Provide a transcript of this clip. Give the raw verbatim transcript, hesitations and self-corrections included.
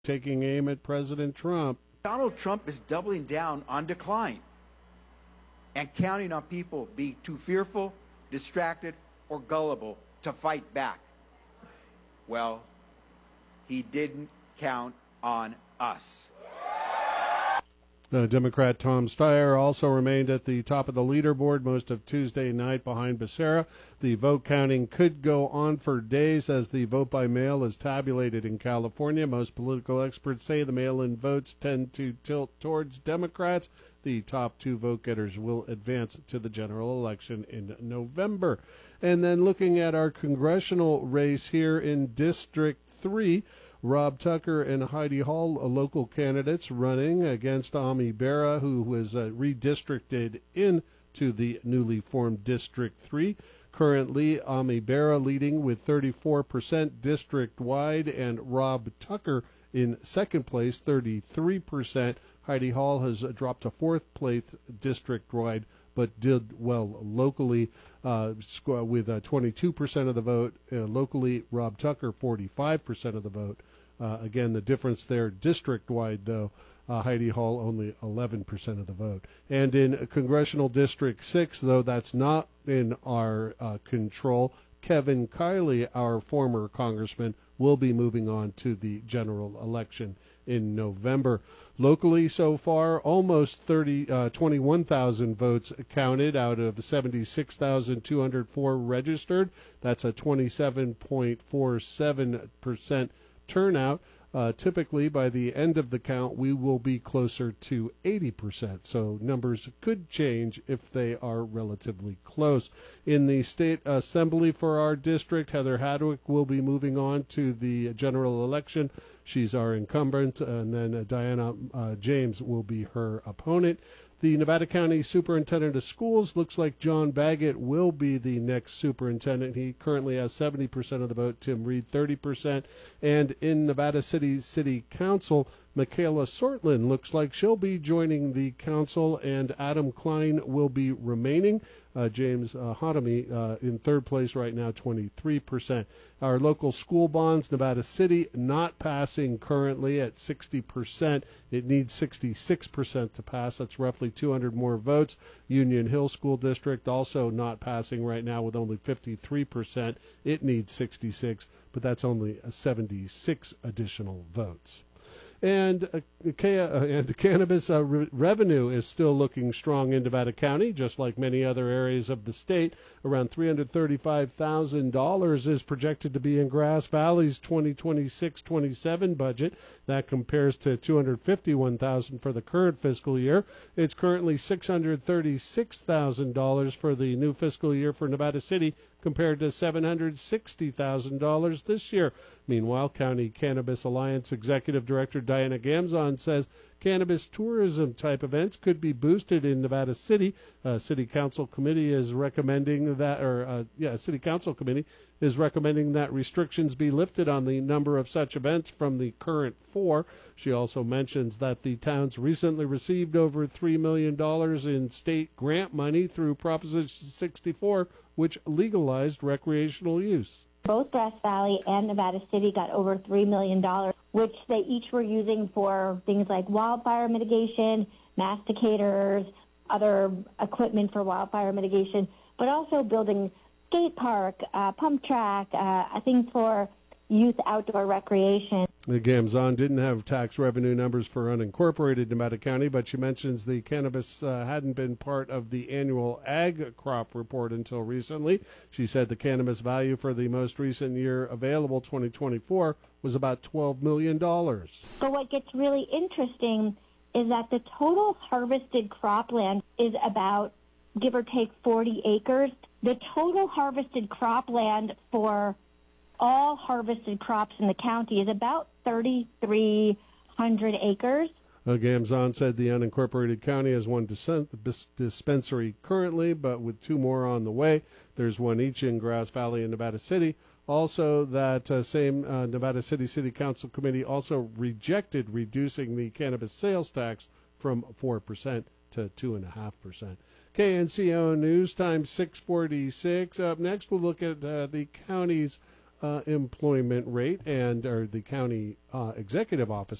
taking aim at President Trump. Donald Trump is doubling down on decline and counting on people being too fearful, distracted, or gullible to fight back. Well, he didn't count on us. The Democrat Tom Steyer also remained at the top of the leaderboard most of Tuesday night behind Becerra. The vote counting could go on for days as the vote by mail is tabulated in California. Most political experts say the mail-in votes tend to tilt towards Democrats. The top two vote getters will advance to the general election in November. And then looking at our congressional race here in District three, Rob Tucker and Heidi Hall, uh, local candidates, running against Ami Bera, who was uh, redistricted into the newly formed District three. Currently, Ami Bera leading with thirty-four percent district-wide, and Rob Tucker in second place, thirty-three percent. Heidi Hall has uh, dropped to fourth place district-wide, but did well locally uh, with uh, twenty-two percent of the vote. Uh, locally, Rob Tucker, forty-five percent of the vote. Uh, again, the difference there district-wide, though, uh, Heidi Hall only eleven percent of the vote. And in Congressional District six, though that's not in our uh, control, Kevin Kiley, our former congressman, will be moving on to the general election in November. Locally so far, almost thirty, uh, twenty-one thousand votes counted out of seventy-six thousand two hundred four registered. That's a twenty-seven point four seven percent turnout. Uh, typically, by the end of the count, we will be closer to eighty percent. So numbers could change if they are relatively close. In the state assembly for our district, Heather Hadwick will be moving on to the general election. She's our incumbent, and then uh, Diana uh, James will be her opponent. The Nevada County Superintendent of Schools looks like John Baggett will be the next superintendent. He currently has seventy percent of the vote, Tim Reed thirty percent. And in Nevada City City Council, Michaela Sortland looks like she'll be joining the council, and Adam Klein will be remaining. Uh, James uh, Hotomy uh, in third place right now, twenty-three percent. Our local school bonds, Nevada City, not passing currently at sixty percent. It needs sixty-six percent to pass. That's roughly two hundred more votes. Union Hill School District also not passing right now with only fifty-three percent. It needs sixty-six, but that's only seventy-six additional votes. And, uh, uh, and cannabis uh, re- revenue is still looking strong in Nevada County, just like many other areas of the state. Around three hundred thirty-five thousand dollars is projected to be in Grass Valley's twenty twenty-six twenty-seven budget. That compares to two hundred fifty-one thousand dollars for the current fiscal year. It's currently six hundred thirty-six thousand dollars for the new fiscal year for Nevada City, compared to seven hundred sixty thousand dollars this year. Meanwhile, County Cannabis Alliance Executive Director Diana Gamzon says cannabis tourism-type events could be boosted in Nevada City. Uh, City Council Committee is recommending that, or uh, yeah, City Council Committee is recommending that restrictions be lifted on the number of such events from the current four. She also mentions that the towns recently received over three million dollars in state grant money through Proposition sixty-four, which legalized recreational use. Both Grass Valley and Nevada City got over three million dollars, which they each were using for things like wildfire mitigation, masticators, other equipment for wildfire mitigation, but also building skate park, uh, pump track, uh, I think for youth outdoor recreation. The Gamzon didn't have tax revenue numbers for unincorporated Nevada County, but she mentions the cannabis uh, hadn't been part of the annual ag crop report until recently. She said the cannabis value for the most recent year available, twenty twenty-four, was about twelve million dollars. But what gets really interesting is that the total harvested cropland is about, give or take, forty acres. The total harvested cropland for all harvested crops in the county is about thirty-three hundred acres. Uh, Gamzon said the unincorporated county has one dis- dispensary currently, but with two more on the way. There's one each in Grass Valley and Nevada City. Also, that uh, same uh, Nevada City City Council Committee also rejected reducing the cannabis sales tax from four percent to two point five percent. K N C O News Time six forty-six. Up next, we'll look at uh, the county's uh, employment rate, and or the county uh, executive office